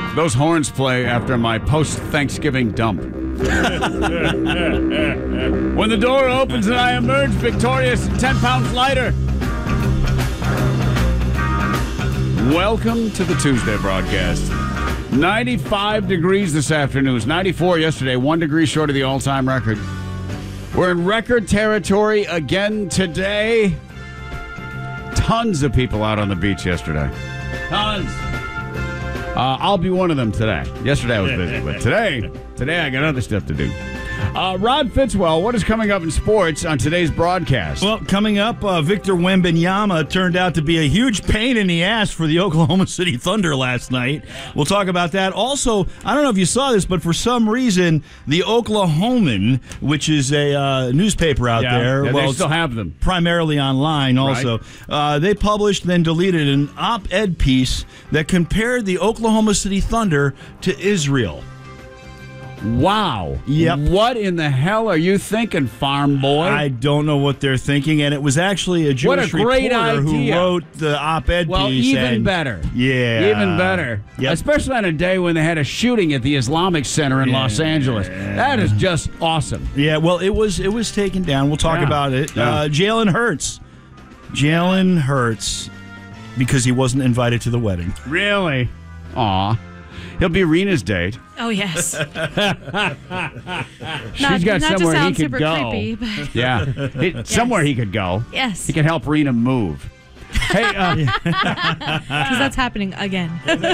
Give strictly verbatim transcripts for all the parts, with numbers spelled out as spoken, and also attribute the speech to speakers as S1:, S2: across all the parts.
S1: Those horns play after my post-Thanksgiving dump. When the door opens and I emerge victorious and ten pounds lighter. Welcome to the Tuesday broadcast. ninety-five degrees this afternoon. It was ninety-four yesterday, one degree short of the all-time record. We're in record territory again today. Tons of people out on the beach yesterday. Tons. Uh, I'll be one of them today. Yesterday I was busy, but today, today I got other stuff to do. Uh, Rod Fitzwell, what is coming up in sports on today's broadcast?
S2: Well, coming up, uh, Victor Wembanyama turned out to be a huge pain in the ass for the Oklahoma City Thunder last night. We'll talk about that. Also, I don't know if you saw this, but for some reason, the Oklahoman, which is a uh, newspaper out
S1: yeah,
S2: there,
S1: yeah,
S2: well,
S1: they still have them.
S2: Primarily online also,
S1: right.
S2: uh, they published, then deleted an op-ed piece that compared the Oklahoma City Thunder to Israel.
S1: Wow.
S2: Yep.
S1: What in the hell are you thinking, farm boy?
S2: I don't know what they're thinking, and it was actually a Jewish
S1: what a great
S2: reporter
S1: idea.
S2: who wrote the op-ed
S1: well,
S2: piece.
S1: even
S2: and,
S1: better.
S2: Yeah.
S1: Even better.
S2: Yep.
S1: Especially on a day when they had a shooting at the Islamic Center in
S2: yeah.
S1: Los Angeles. That is just awesome.
S2: Yeah, well, it was it was taken down. We'll talk
S1: yeah.
S2: about it.
S1: Yeah.
S2: Uh, Jalen Hurts. Jalen Hurts, because he wasn't invited to the wedding.
S1: Really? Aw. He'll be Rena's date.
S3: Oh, yes.
S1: She's
S3: not,
S1: got
S3: not
S1: somewhere
S3: to sound
S1: he could
S3: super
S1: go.
S3: creepy, but
S1: Yeah. He, yes. Somewhere he could go.
S3: Yes.
S1: He could help Rena move. Hey, uh,
S3: because that's happening again.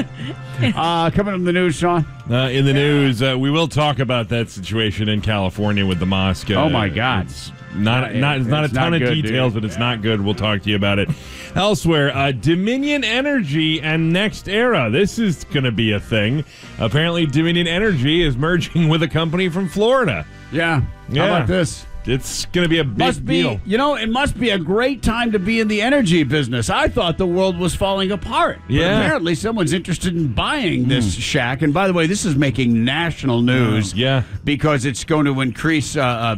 S1: uh, coming up in the news, Sean.
S4: Uh, in the news, uh, we will talk about that situation in California with the mosque. Uh,
S1: Oh, my God.
S4: It's not,
S1: Uh,
S4: not, it's not
S1: it's
S4: a ton
S1: not
S4: of
S1: good,
S4: details,
S1: dude.
S4: but it's not good. We'll talk to you about it. Elsewhere, uh, Dominion Energy and Next Era. This is going to be a thing. Apparently, Dominion Energy is merging with a company from Florida.
S1: Yeah.
S4: Yeah.
S1: How about this?
S4: It's going to be a big
S1: Must be,
S4: deal.
S1: you know, it must be a great time to be in the energy business. I thought the world was falling apart. But
S4: Yeah.
S1: apparently someone's interested in buying this shack. And by the way, this is making national news.
S4: Mm, yeah.
S1: Because it's going to increase, uh, uh,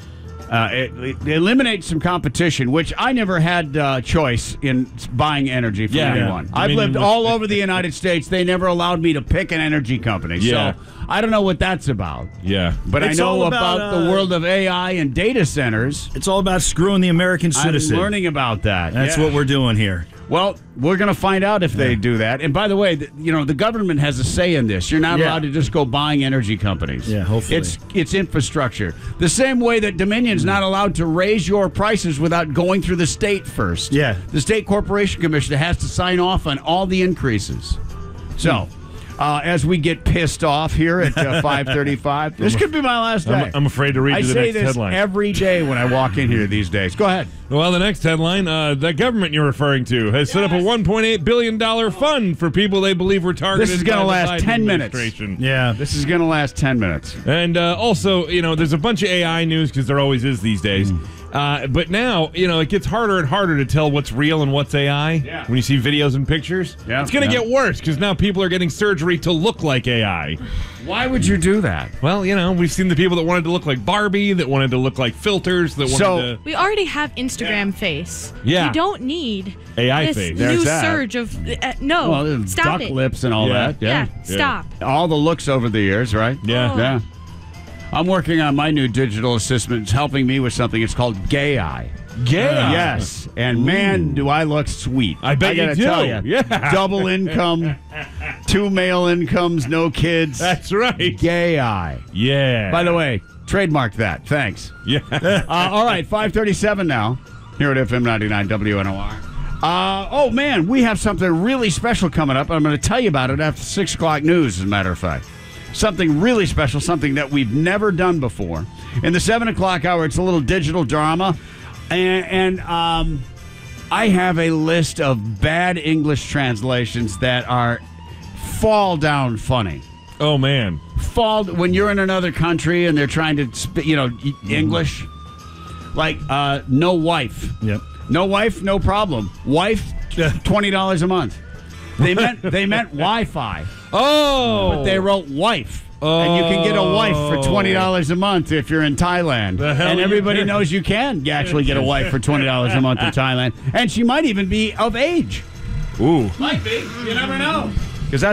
S1: uh, it, it eliminates some competition, which I never had uh, choice in buying energy from
S4: Yeah.
S1: anyone.
S4: Yeah.
S1: I've
S4: Dominion
S1: lived
S4: was-
S1: all over the United States. They never allowed me to pick an energy company.
S4: Yeah.
S1: So I don't know what that's about.
S4: Yeah.
S1: But
S2: It's
S1: I know
S2: all
S1: about,
S2: about,
S1: the
S2: uh,
S1: world of A I and data centers.
S2: It's all about screwing the American citizen.
S1: I'm learning about that.
S2: That's
S1: Yeah.
S2: what we're doing here.
S1: Well, we're going to find out if they do that. And by the way, the, you know, the government has a say in this. You're not
S2: Yeah.
S1: allowed to just go buying energy companies.
S2: Yeah, hopefully.
S1: It's it's infrastructure. The same way that Dominion's not allowed to raise your prices without going through the state first.
S2: Yeah.
S1: The State Corporation Commission has to sign off on all the increases. So, uh, as we get pissed off here at uh, five thirty-five, this could be my last day.
S4: I'm, I'm afraid to read
S1: I
S4: you the
S1: say
S4: next
S1: this
S4: headline.
S1: every day when I walk in here these days. Go ahead.
S4: Well, the next headline, uh, the government you're referring to has set up a one point eight billion dollars fund for people they believe were targeted.
S1: This is going to
S4: by the
S1: last
S4: Biden
S1: ten minutes.
S4: administration.
S2: Yeah.
S1: This is going to last ten minutes.
S4: And uh, also, you know, there's a bunch of A I news because there always is these days. Uh, but now, you know, it gets harder and harder to tell what's real and what's A I
S1: Yeah.
S4: when you see videos and pictures.
S1: Yeah,
S4: It's going to
S1: yeah.
S4: get worse because now people are getting surgery to look like A I.
S1: Why would you do that?
S4: Well, you know, we've seen the people that wanted to look like Barbie, that wanted to look like filters, that wanted
S1: So-
S4: to...
S3: we already have Instagram face.
S4: Yeah.
S3: You don't need
S4: A I
S3: this
S4: face.
S3: new
S1: There's that.
S3: surge of... Uh, no,
S1: Well, there's
S3: stop
S1: duck
S3: it.
S1: lips and all
S4: Yeah.
S1: that. Yeah.
S3: Yeah, stop.
S1: All the looks over the years, right?
S4: Yeah.
S3: Oh.
S1: Yeah. I'm working on my new digital assistant. It's helping me with something. It's called Gay Eye.
S4: Gay Eye.
S1: Yes. And man, do I look sweet.
S4: I bet
S1: gotta
S4: you do.
S1: tell you.
S4: Yeah.
S1: Double income, two male incomes, no kids.
S4: That's right.
S1: Gay Eye.
S4: Yeah.
S1: By the way, trademark that. Thanks.
S4: Yeah.
S1: Uh, all right, five thirty-seven now here at F M ninety-nine W N O R. Uh, oh, man, we have something really special coming up. I'm going to tell you about it after six o'clock news, as a matter of fact. Something really special, something that we've never done before. In the seven o'clock hour, it's a little digital drama. And, and um, I have a list of bad English translations that are fall down funny.
S4: Oh, man.
S1: Fall when you're in another country and they're trying to speak, you know, English. Like uh, no wife.
S2: Yep.
S1: No wife, no problem. Wife, twenty dollars a month. They meant they meant Wi-Fi,
S4: Oh.
S1: but they wrote wife. And you can get a wife for twenty dollars a month if you're in Thailand.
S4: The hell
S1: And
S4: you
S1: everybody
S4: can.
S1: knows you can actually get a wife for twenty dollars a month in Thailand. And she might even be of age.
S4: Ooh.
S1: Might be. You never know.